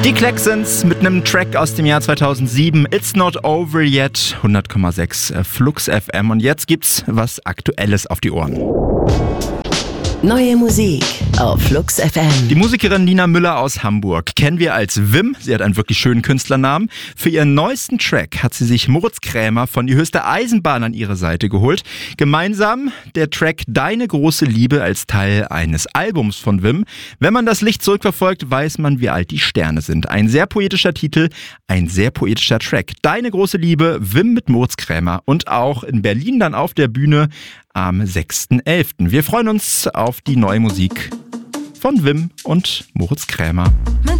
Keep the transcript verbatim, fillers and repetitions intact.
Die Klaxons mit einem Track aus dem Jahr zweitausendsieben, It's Not Over Yet, hundert Komma sechs Flux F M. Und jetzt gibt's was Aktuelles auf die Ohren. Neue Musik auf Flux F M. Die Musikerin Nina Müller aus Hamburg kennen wir als Wim. Sie hat einen wirklich schönen Künstlernamen. Für ihren neuesten Track hat sie sich Moritz Krämer von Die höchste Eisenbahn an ihre Seite geholt. Gemeinsam der Track Deine große Liebe als Teil eines Albums von Wim. Wenn man das Licht zurückverfolgt, weiß man, wie alt die Sterne sind. Ein sehr poetischer Titel, ein sehr poetischer Track. Deine große Liebe, Wim mit Moritz Krämer und auch in Berlin dann auf der Bühne am sechsten elften Wir freuen uns auf die neue Musik von Wim und Moritz Krämer.